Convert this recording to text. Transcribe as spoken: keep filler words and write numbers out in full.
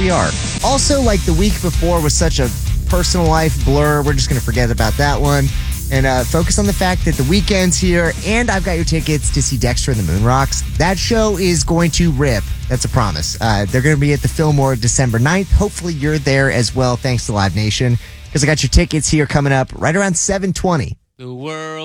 we are. Also, like the week before was such a personal life blur, we're just going to forget about that one and uh, focus on the fact that the weekend's here and I've got your tickets to see Dexter and the Moon Rocks. That show is going to rip. That's a promise. Uh, they're going to be at the Fillmore December ninth. Hopefully you're there as well, thanks to Live Nation, because I got your tickets here coming up right around seven twenty. The world.